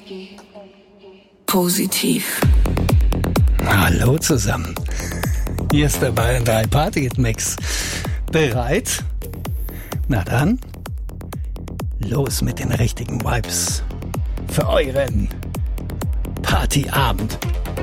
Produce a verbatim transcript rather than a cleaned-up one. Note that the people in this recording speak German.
Positiv. Hallo zusammen. Hier ist der Bayern drei Party Hit Mix. Bereit? Na dann, los mit den richtigen Vibes für euren Partyabend.